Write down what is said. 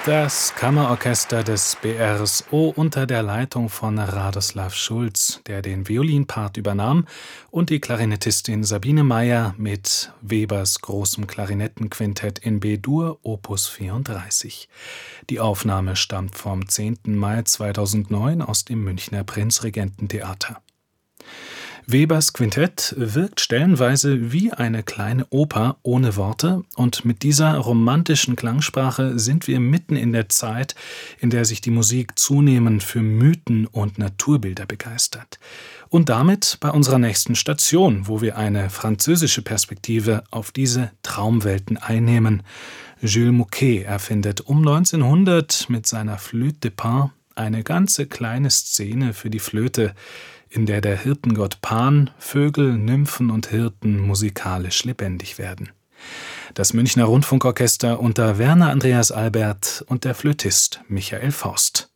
Das Kammerorchester des BRSO unter der Leitung von Radoslav Schulz, der den Violinpart übernahm, und die Klarinettistin Sabine Meyer mit Webers großem Klarinettenquintett in B-Dur Opus 34. Die Aufnahme stammt vom 10. Mai 2009 aus dem Münchner Prinzregententheater. Webers Quintett wirkt stellenweise wie eine kleine Oper ohne Worte, und mit dieser romantischen Klangsprache sind wir mitten in der Zeit, in der sich die Musik zunehmend für Mythen und Naturbilder begeistert. Und damit bei unserer nächsten Station, wo wir eine französische Perspektive auf diese Traumwelten einnehmen. Jules Mouquet erfindet um 1900 mit seiner Flûte de Pan eine ganze kleine Szene für die Flöte, in der der Hirtengott Pan, Vögel, Nymphen und Hirten musikalisch lebendig werden. Das Münchner Rundfunkorchester unter Werner Andreas Albert und der Flötist Michael Faust.